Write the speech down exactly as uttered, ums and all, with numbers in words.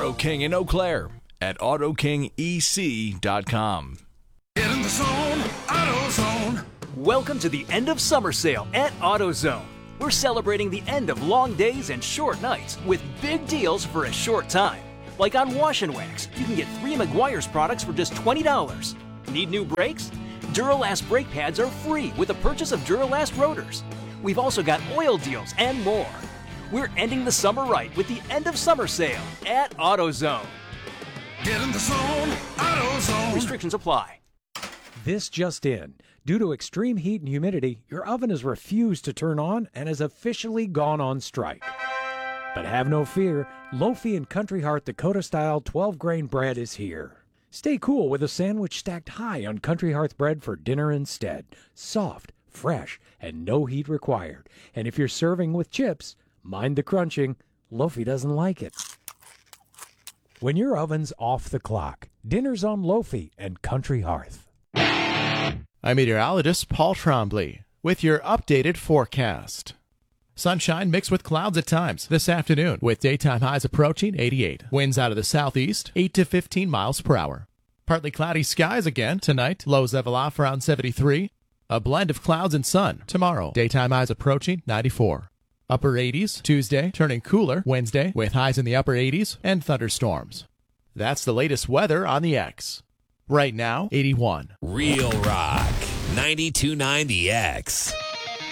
Auto King in Eau Claire at auto king e c dot com. Get in the zone, AutoZone. Welcome to the end of summer sale at AutoZone. We're celebrating the end of long days and short nights with big deals for a short time. Like on Wash and Wax, you can get three Meguiar's products for just twenty dollars. Need new brakes? Duralast brake pads are free with the purchase of Duralast rotors. We've also got oil deals and more. We're ending the summer right with the end of summer sale at AutoZone. Get in the zone, AutoZone. Restrictions apply. This just in. Due to extreme heat and humidity, your oven has refused to turn on and has officially gone on strike. But have no fear, Lofi and Country Heart Dakota-style twelve-grain bread is here. Stay cool with a sandwich stacked high on Country Hearth bread for dinner instead. Soft, fresh, and no heat required. And if you're serving with chips, mind the crunching. Lofi doesn't like it. When your oven's off the clock, dinner's on Lofi and Country Hearth. I'm meteorologist Paul Trombley with your updated forecast. Sunshine mixed with clouds at times this afternoon with daytime highs approaching eighty-eight. Winds out of the southeast, eight to fifteen miles per hour. Partly cloudy skies again tonight, lows level off around seventy-three. A blend of clouds and sun tomorrow. Daytime highs approaching ninety-four. Upper eighties Tuesday, turning cooler Wednesday with highs in the upper eighties and thunderstorms. That's the latest weather on the X. Right now, eighty-one. Real Rock, ninety-two point nine The X.